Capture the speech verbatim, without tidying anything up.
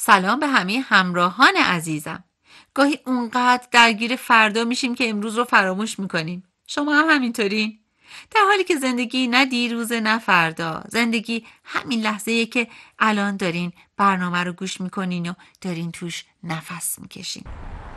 سلام به همه همراهان عزیزم. گاهی اونقدر درگیر فردا میشیم که امروز رو فراموش میکنیم. شما هم همینطورین؟ در حالی که زندگی نه دیروزه نه فردا. زندگی همین لحظه‌ایه که الان دارین برنامه رو گوش میکنین و دارین توش نفس میکشین.